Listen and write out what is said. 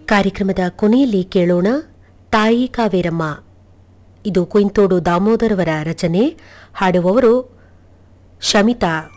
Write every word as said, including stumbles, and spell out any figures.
ಕಾರ್ಯಕ್ರಮದ ಕೊನೆಯಲ್ಲಿ ಕೇಳೋಣ ತಾಯಿ ಕಾವೇರಮ್ಮ. ಇದು ಕುಂತೋಡು ದಾಮೋದರವರ ರಚನೆ. ಹಾಡುವವರು ಶಮಿತಾ.